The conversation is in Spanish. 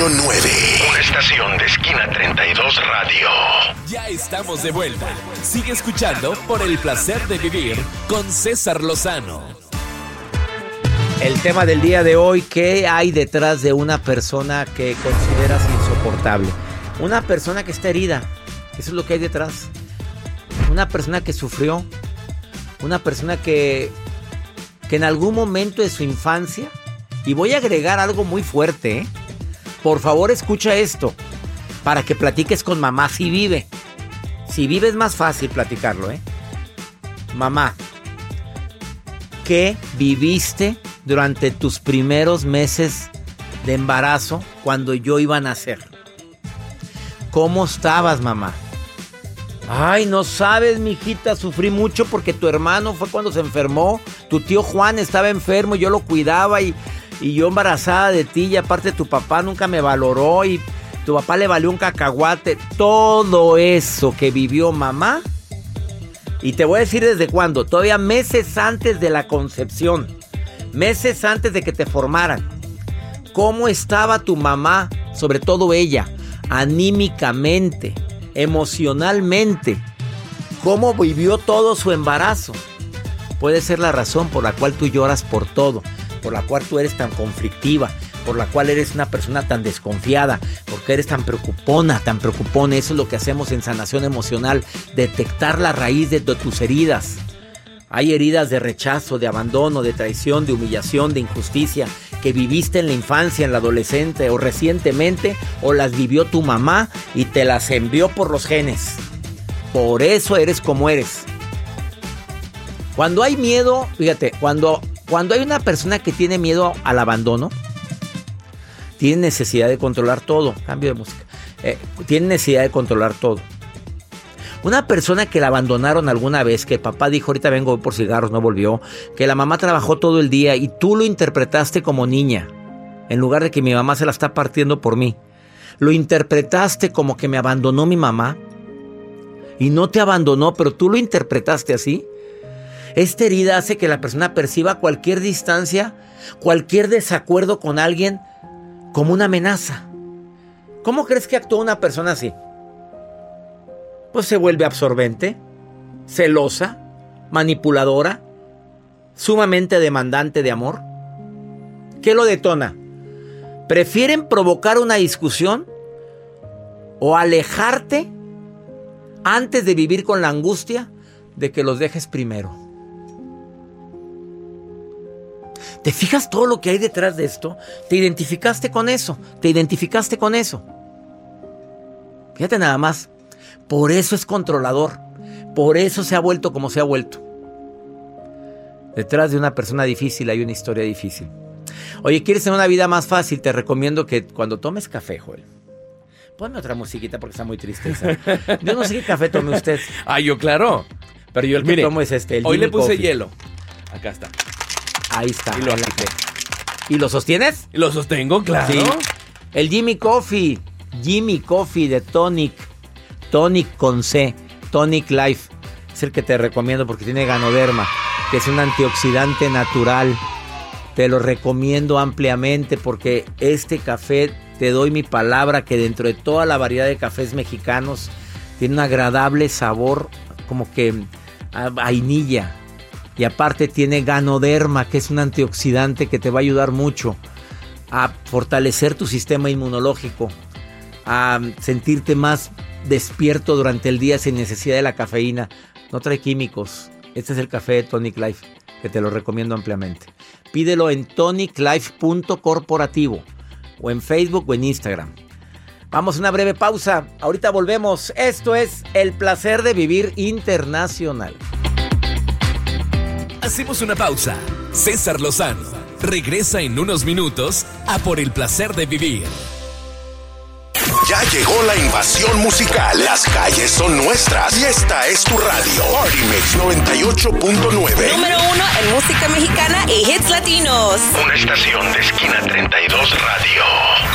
Estación 9. Una estación de esquina 32 Radio. Ya estamos de vuelta. Sigue escuchando por el placer de vivir con César Lozano. El tema del día de hoy: ¿qué hay detrás de una persona que consideras insoportable? Una persona que está herida. Eso es lo que hay detrás. Una persona que sufrió. Una persona que en algún momento de su infancia. Y voy a agregar algo muy fuerte, ¿eh? Por favor, escucha esto. Para que platiques con mamá si vive. Si vive es más fácil platicarlo, ¿eh? Mamá, ¿qué viviste durante tus primeros meses de embarazo cuando yo iba a nacer? ¿Cómo estabas, mamá? Ay, no sabes, mijita, sufrí mucho porque tu hermano fue cuando se enfermó. Tu tío Juan estaba enfermo, yo lo cuidaba y yo embarazada de ti, y aparte tu papá nunca me valoró y tu papá le valió un cacahuate. Todo eso que vivió mamá. Y te voy a decir desde cuándo. Todavía meses antes de la concepción. Meses antes de que te formaran. ¿Cómo estaba tu mamá? Sobre todo ella. Anímicamente. Emocionalmente. ¿Cómo vivió todo su embarazo? Puede ser la razón por la cual tú lloras por todo. Por la cual tú eres tan conflictiva. Por la cual eres una persona tan desconfiada, porque eres tan preocupona, tan preocupona. Eso es lo que hacemos en sanación emocional, detectar la raíz de tus heridas. Hay heridas de rechazo, de abandono, de traición, de humillación, de injusticia, que viviste en la infancia, en la adolescente o recientemente, o las vivió tu mamá y te las envió por los genes. Por eso eres como eres. Cuando hay miedo, fíjate, cuando hay una persona que tiene miedo al abandono, tiene necesidad de controlar todo. Cambio de música. Tiene necesidad de controlar todo. Una persona que la abandonaron alguna vez, que el papá dijo, ahorita vengo por cigarros, no volvió, que la mamá trabajó todo el día y tú lo interpretaste como niña, en lugar de que mi mamá se la está partiendo por mí. Lo interpretaste como que me abandonó mi mamá y no te abandonó, pero tú lo interpretaste así. Esta herida hace que la persona perciba cualquier distancia, cualquier desacuerdo con alguien como una amenaza. ¿Cómo crees que actúa una persona así? Pues se vuelve absorbente, celosa, manipuladora, sumamente demandante de amor. ¿Qué lo detona? ¿Prefieren provocar una discusión o alejarte antes de vivir con la angustia de que los dejes primero? ¿Te fijas todo lo que hay detrás de esto? ¿Te identificaste con eso? ¿Te identificaste con eso? Fíjate nada más. Por eso es controlador. Por eso se ha vuelto como se ha vuelto. Detrás de una persona difícil hay una historia difícil. Oye, ¿quieres tener una vida más fácil? Te recomiendo que cuando tomes café, Joel, ponme otra musiquita porque está muy triste esa. Yo no sé qué café tome usted. Yo claro. Pero yo el que tomo es el hoy Jimmy le puse Coffee. hielo. Acá está. Ahí está. Y lo apliqué. ¿Y lo sostienes? Lo sostengo, claro. Sí. El Jimmy Coffee. Jimmy Coffee de Tonic. Tonic con C. Tonic Life. Es el que te recomiendo porque tiene Ganoderma, que es un antioxidante natural. Te lo recomiendo ampliamente porque este café, te doy mi palabra, que dentro de toda la variedad de cafés mexicanos, tiene un agradable sabor como que a vainilla. Y aparte tiene Ganoderma, que es un antioxidante que te va a ayudar mucho a fortalecer tu sistema inmunológico, a sentirte más despierto durante el día sin necesidad de la cafeína. No trae químicos. Este es el café de Tonic Life, que te lo recomiendo ampliamente. Pídelo en toniclife.corporativo o en Facebook o en Instagram. Vamos a una breve pausa. Ahorita volvemos. Esto es El Placer de Vivir Internacional. Hacemos una pausa. César Lozano regresa en unos minutos a Por el Placer de Vivir. Ya llegó la invasión musical. Las calles son nuestras y esta es tu radio. Party Mix 98.9. Número 1 en música mexicana y hits latinos. Una estación de esquina 32 Radio.